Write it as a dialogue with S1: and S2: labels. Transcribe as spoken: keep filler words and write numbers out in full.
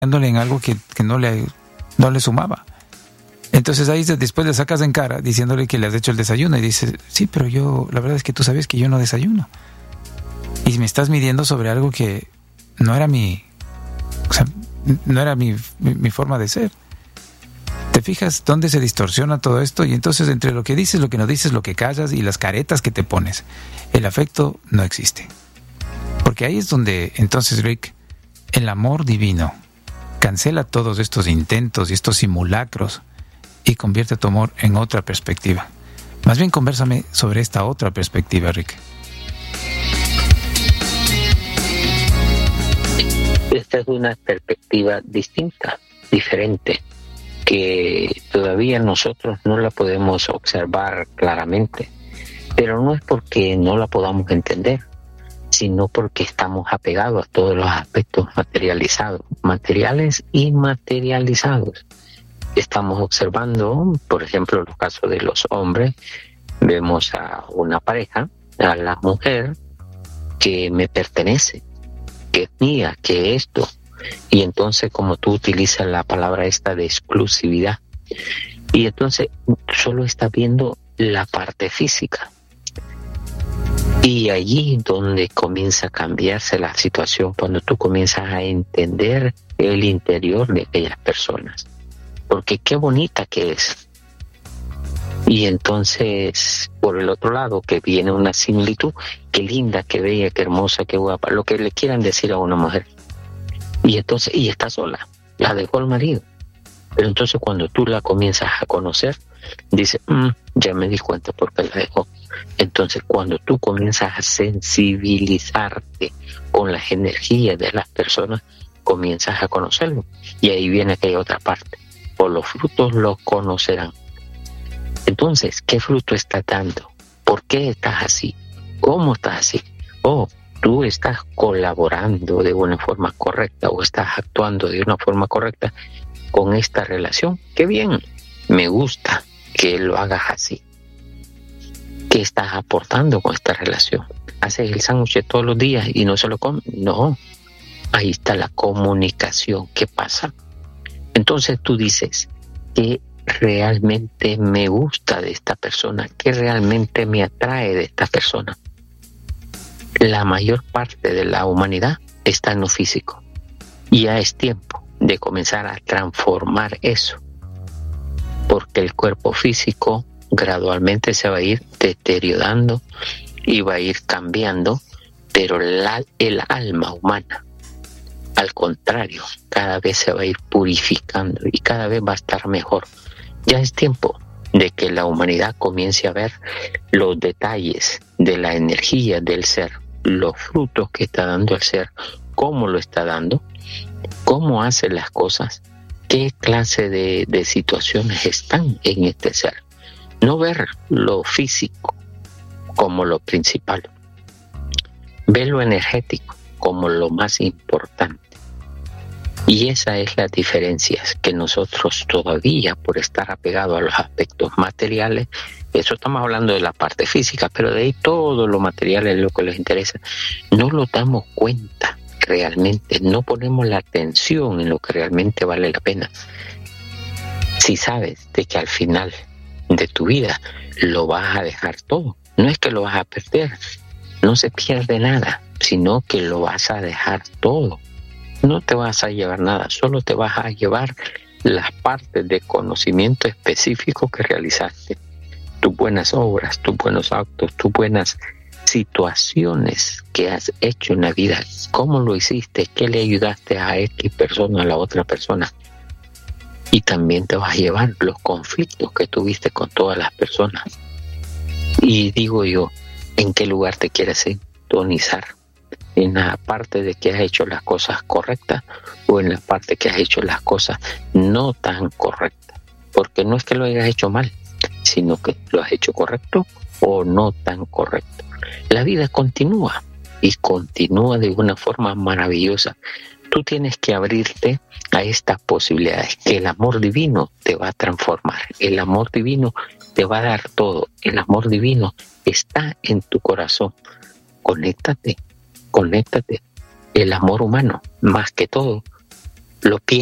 S1: dándole en algo que, que no le, no le sumaba. Entonces ahí después le sacas en cara diciéndole que le has hecho el desayuno y dices, sí, pero yo, la verdad es que tú sabes que yo no desayuno. Y me estás midiendo sobre algo que no era mi, o sea, no era mi, mi, mi forma de ser. ¿Te fijas dónde se distorsiona todo esto? Y entonces entre lo que dices, lo que no dices, lo que callas y las caretas que te pones, el afecto no existe. Porque ahí es donde entonces, Rick, el amor divino cancela todos estos intentos y estos simulacros y convierte tu amor en otra perspectiva. Más bien convérsame sobre esta otra perspectiva, Rick.
S2: Esta es una perspectiva distinta, diferente, que todavía nosotros no la podemos observar claramente, pero no es porque no la podamos entender, sino porque estamos apegados a todos los aspectos materializados, materiales y materializados. Estamos observando, por ejemplo, en los casos de los hombres, vemos a una pareja, a la mujer que me pertenece, que es mía, que esto. Y entonces, como tú utilizas la palabra esta de exclusividad, y entonces solo está viendo la parte física. Y allí donde comienza a cambiarse la situación, cuando tú comienzas a entender el interior de aquellas personas. Porque qué bonita que es. Y entonces, por el otro lado, que viene una similitud, qué linda, qué bella, qué hermosa, qué guapa, lo que le quieran decir a una mujer. Y entonces, y está sola, la dejó el marido. Pero entonces cuando tú la comienzas a conocer, dices, mmm, ya me di cuenta por qué la dejó. Entonces cuando tú comienzas a sensibilizarte con las energías de las personas, comienzas a conocerlo. Y ahí viene aquella otra parte. Por los frutos los conocerán. Entonces, ¿qué fruto estás dando? ¿Por qué estás así? ¿Cómo estás así? Oh, tú estás colaborando de una forma correcta o estás actuando de una forma correcta con esta relación. ¡Qué bien! Me gusta que lo hagas así. ¿Qué estás aportando con esta relación? ¿Haces el sándwich todos los días y no se lo comes? No. Ahí está la comunicación. ¿Qué pasa? Entonces tú dices, ¿qué realmente me gusta de esta persona? ¿Qué realmente me atrae de esta persona? La mayor parte de la humanidad está en lo físico. Y ya es tiempo de comenzar a transformar eso. Porque el cuerpo físico gradualmente se va a ir deteriorando y va a ir cambiando, pero la, el alma humana, al contrario, cada vez se va a ir purificando y cada vez va a estar mejor. Ya es tiempo de que la humanidad comience a ver los detalles de la energía del ser, los frutos que está dando el ser, cómo lo está dando, cómo hace las cosas, qué clase de, de situaciones están en este ser. No ver lo físico como lo principal, ver lo energético como lo más importante. Y esa es la diferencia que nosotros todavía, por estar apegados a los aspectos materiales, eso estamos hablando de la parte física, pero de ahí todo lo material es lo que les interesa, no lo damos cuenta realmente, no ponemos la atención en lo que realmente vale la pena. Si sabes de que al final de tu vida lo vas a dejar todo, no es que lo vas a perder, no se pierde nada, sino que lo vas a dejar todo. No te vas a llevar nada, solo te vas a llevar las partes de conocimiento específico que realizaste, tus buenas obras, tus buenos actos, tus buenas situaciones que has hecho en la vida, cómo lo hiciste, qué le ayudaste a X persona, a la otra persona. Y también te vas a llevar los conflictos que tuviste con todas las personas. Y digo yo, ¿en qué lugar te quieres sintonizar? ¿En la parte de que has hecho las cosas correctas o en la parte que has hecho las cosas no tan correctas? Porque no es que lo hayas hecho mal, sino que lo has hecho correcto o no tan correcto. La vida continúa y continúa de una forma maravillosa. Tú tienes que abrirte a estas posibilidades, que el amor divino te va a transformar, el amor divino te va a dar todo, el amor divino está en tu corazón. Conéctate, conéctate. El amor humano, más que todo, lo piensa.